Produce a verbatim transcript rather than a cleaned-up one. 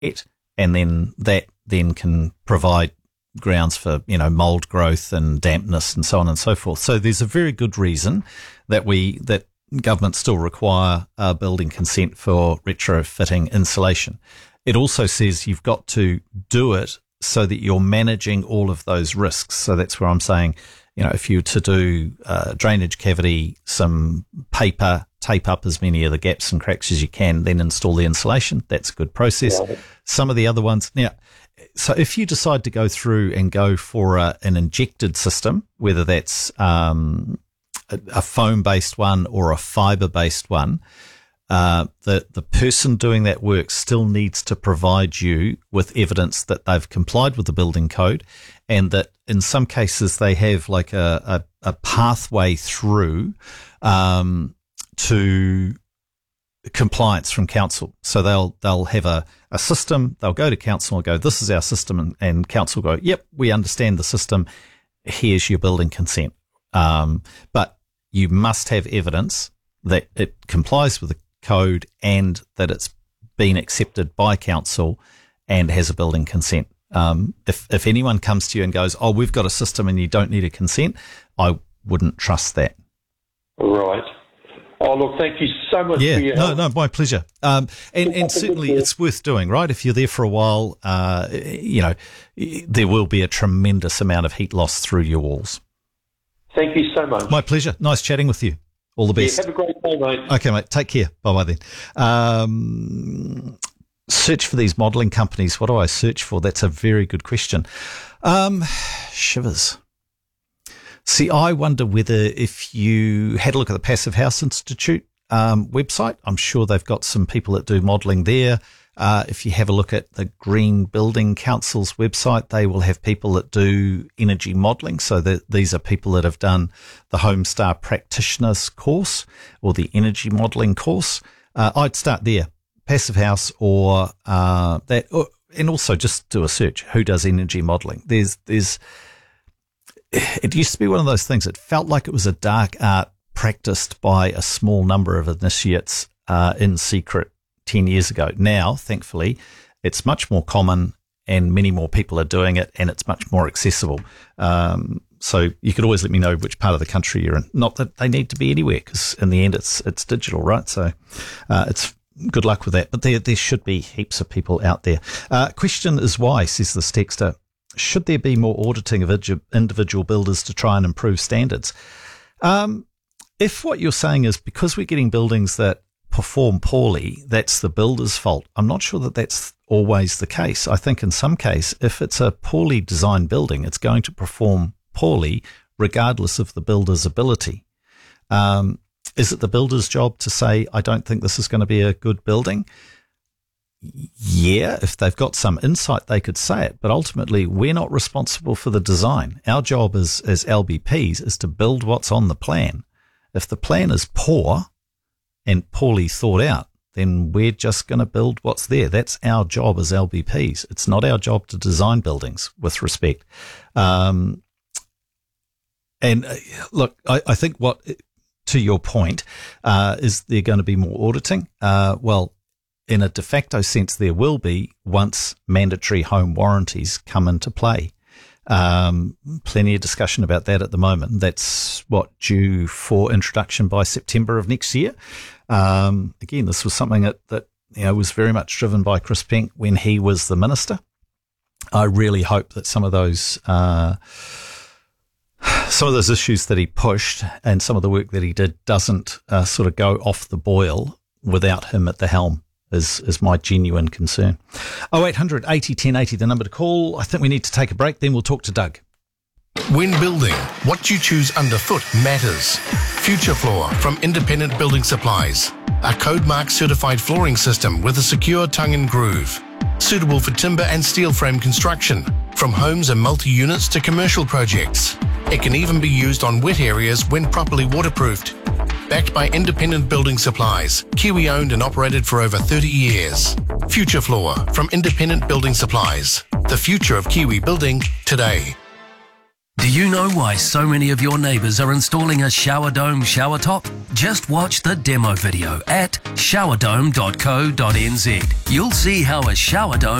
wet, and then that then can provide grounds for, you know, mold growth and dampness and so on and so forth. So there's a very good reason that we that governments still require uh, building consent for retrofitting insulation. It also says you've got to do it so that you're managing all of those risks. So that's where I'm saying, you know, if you were to do uh, drainage cavity, some paper, tape up as many of the gaps and cracks as you can, then install the insulation. That's a good process. Yeah. Some of the other ones, now, so if you decide to go through and go for a, an injected system, whether that's um, a, a foam-based one or a fibre-based one, uh, the, the person doing that work still needs to provide you with evidence that they've complied with the building code, and that in some cases they have like a, a, a pathway through um, to compliance from council. So they'll they'll have a, a system, they'll go to council and go, this is our system, and, and council go, yep, we understand the system, here's your building consent. Um, but you must have evidence that it complies with the code and that it's been accepted by council and has a building consent. Um, if, if anyone comes to you and goes, oh, we've got a system and you don't need a consent, I wouldn't trust that. Right. Oh, look, thank you so much yeah, for your no, help. no, my pleasure. Um, and, and certainly it's worth doing, right? If you're there for a while, uh, you know, there will be a tremendous amount of heat loss through your walls. Thank you so much. My pleasure. Nice chatting with you. All the best. Yeah, have a great day, mate. Okay, mate. Take care. Bye-bye then. Um, search for these modelling companies. What do I search for? That's a very good question. Um, shivers. See, I wonder whether if you had a look at the Passive House Institute um, website, I'm sure they've got some people that do modelling there. Uh, if you have a look at the Green Building Council's website, they will have people that do energy modelling. So that these are people that have done the Homestar Practitioners course or the energy modelling course. Uh, I'd start there, Passive House or uh, that, or, and also just do a search. Who does energy modelling? There's, there's, It used to be one of those things. It felt like it was a dark art practiced by a small number of initiates uh, in secret ten years ago. Now, thankfully, it's much more common and many more people are doing it, and it's much more accessible. Um, so you could always let me know which part of the country you're in. Not that they need to be anywhere, because in the end it's it's digital, right? So uh, it's good luck with that. But there, there should be heaps of people out there. Uh, question is why, says this texter. Should there be more auditing of individual builders to try and improve standards? Um, if what you're saying is because we're getting buildings that perform poorly, that's the builder's fault, I'm not sure that that's always the case. I think in some case, if it's a poorly designed building, it's going to perform poorly regardless of the builder's ability. Um, is it the builder's job to say, I don't think this is going to be a good building? Yeah, if they've got some insight, they could say it. But ultimately, we're not responsible for the design. Our job as, as L B Ps is to build what's on the plan. If the plan is poor and poorly thought out, then we're just going to build what's there. That's our job as L B Ps. It's not our job to design buildings, with respect. Um, and uh, look, I, I think what, to your point, uh, is there going to be more auditing? Uh, well, in a de facto sense, there will be once mandatory home warranties come into play. Um, plenty of discussion about that at the moment. That's what due for introduction by September of next year. Um, again, this was something that, that you know was very much driven by Chris Penk when he was the minister. I really hope that some of those uh, some of those issues that he pushed and some of the work that he did doesn't uh, sort of go off the boil without him at the helm. Is, is my genuine concern. oh eight hundred eighty ten eighty, the number to call. I think we need to take a break, then we'll talk to Doug. When building, what you choose underfoot matters. Future Floor from Independent Building Supplies. A code mark certified flooring system with a secure tongue and groove. Suitable for timber and steel frame construction, from homes and multi-units to commercial projects. It can even be used on wet areas when properly waterproofed. Backed by Independent Building Supplies, Kiwi owned and operated for over thirty years. Future Floor from Independent Building Supplies. The future of Kiwi building today. Do you know why so many of your neighbours are installing a shower dome shower top? Just watch the demo video at showerdome dot co dot n z. You'll see how a shower dome